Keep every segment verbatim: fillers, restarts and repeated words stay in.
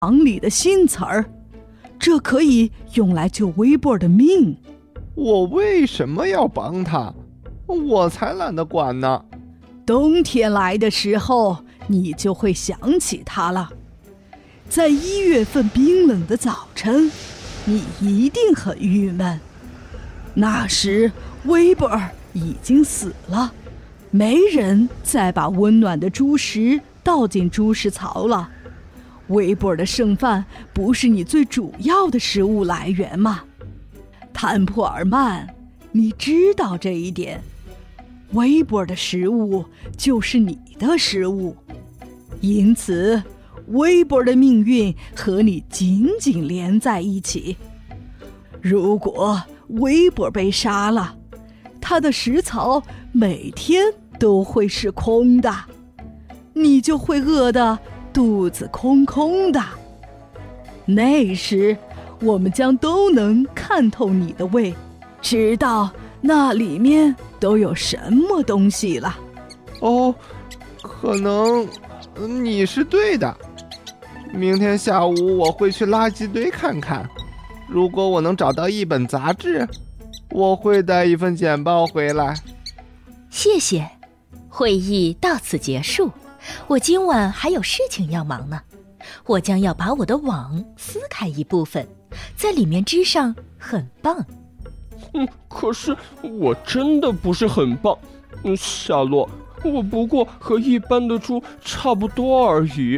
行里的新词儿，这可以用来救微波的命。 我为什么要帮他？我才懒得管呢。 冬天来的时候，你就会想起他了。在一月份冰冷的早晨，你一定很郁闷。那时微波尔已经死了，没人再把温暖的猪食倒进猪食槽了。微波尔的剩饭不是你最主要的食物来源吗？坦普尔曼，你知道这一点。微波尔的食物就是你的食物，因此微波尔的命运和你紧紧连在一起。如果微波尔被杀了，他的食槽每天都会是空的，你就会饿得肚子空空的。那时我们将都能看透你的胃，知道那里面都有什么东西了。 哦，可能你是对的。明天下午我会去垃圾堆看看，如果我能找到一本杂志，我会带一份简报回来。 谢谢，会议到此结束。我今晚还有事情要忙呢，我将要把我的网撕开一部分，在里面织上很棒。 嗯，可是我真的不是很棒，嗯，夏洛，我不过和一般的猪差不多而已。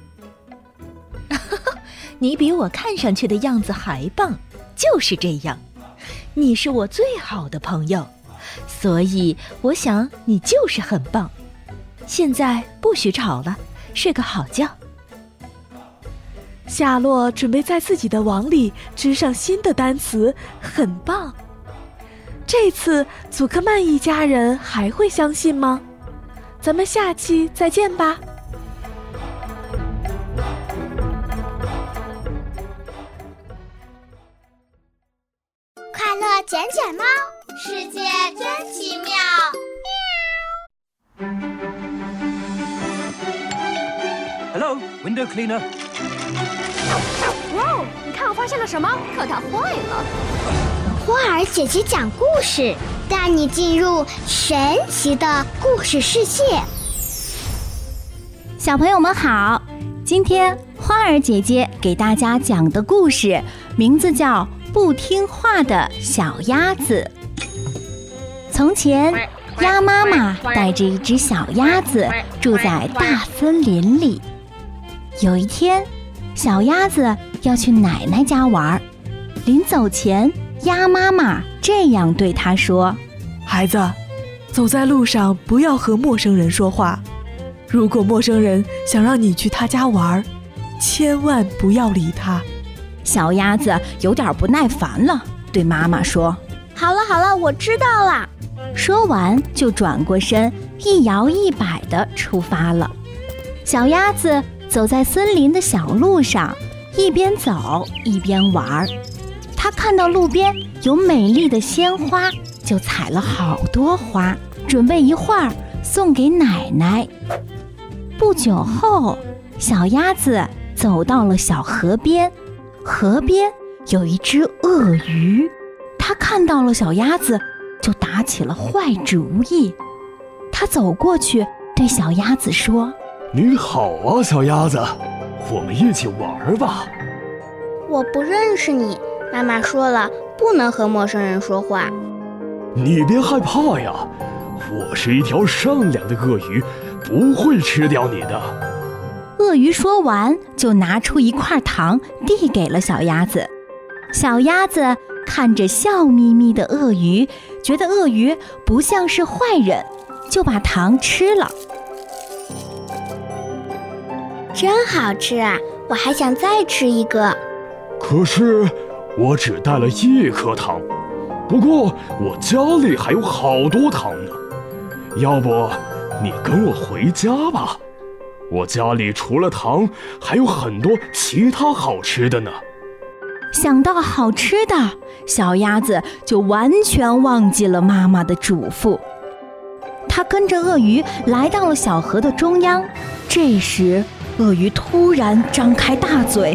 你比我看上去的样子还棒，就是这样。你是我最好的朋友，所以我想你就是很棒。现在不许吵了，睡个好觉。 夏洛准备在自己的网里织上新的单词，很棒。这次祖克曼一家人还会相信吗？咱们下期再见吧。 快乐卷卷猫，世界真奇妙。 Hello, window cleaner. 哇，你看我发现了什么？可它坏了。 花儿姐姐讲故事，带你进入神奇的故事世界。 小朋友们好，今天花儿姐姐给大家讲的故事名字叫《不听话的小鸭子》。从前，鸭妈妈带着一只小鸭子住在大森林里。有一天，小鸭子要去奶奶家玩，临走前，鸭妈妈这样对他说： 孩子，走在路上不要和陌生人说话，如果陌生人想让你去他家玩，千万不要理他。 小鸭子有点不耐烦了，对妈妈说： 好了好了，我知道了。 说完就转过身，一摇一摆地出发了。小鸭子走在森林的小路上，一边走一边玩。它看到路边有美丽的鲜花，就采了好多花，准备一会儿送给奶奶。不久后，小鸭子走到了小河边，河边有一只鳄鱼，它看到了小鸭子，就打起了坏主意。它走过去对小鸭子说： 你好啊，小鸭子，我们一起玩吧。 我不认识你，妈妈说了，不能和陌生人说话。 你别害怕呀，我是一条善良的鳄鱼，不会吃掉你的。 鳄鱼说完，就拿出一块糖递给了小鸭子。小鸭子看着笑眯眯的鳄鱼，觉得鳄鱼不像是坏人，就把糖吃了。 真好吃啊，我还想再吃一个。 可是我只带了一颗糖，不过我家里还有好多糖呢，要不你跟我回家吧，我家里除了糖还有很多其他好吃的呢。 想到好吃的，小鸭子就完全忘记了妈妈的嘱咐。它跟着鳄鱼来到了小河的中央，这时鳄鱼突然张开大嘴，